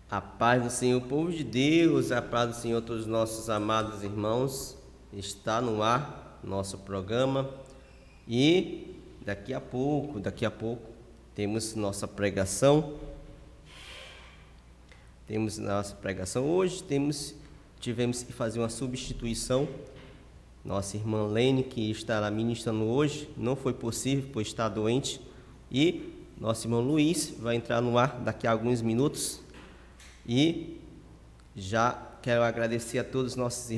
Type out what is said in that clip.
A paz do Senhor, povo de Deus, a paz do Senhor, todos os nossos amados irmãos. Está no ar nosso programa e daqui a pouco temos nossa pregação. Hoje tivemos que fazer uma substituição. Nossa irmã Lene, que estará ministrando hoje, não foi possível, pois está doente. E nosso irmão Luiz vai entrar no ar daqui a alguns minutos. E já quero agradecer a todos os nossos irmãos